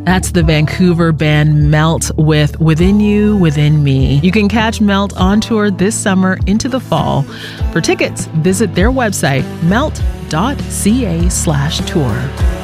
That's the Vancouver band Melt with Within You, Within Me. You can catch Melt on tour this summer into the fall. For tickets, visit their website, melt.ca/tour.